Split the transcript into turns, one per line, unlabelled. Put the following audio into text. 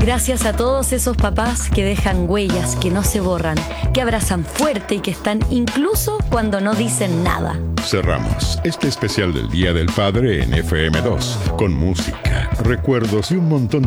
Gracias a todos esos papás que dejan huellas, que no se borran, que abrazan fuerte y que están incluso cuando no dicen nada.
Cerramos este especial del Día del Padre en FM2 con música, recuerdos y un montón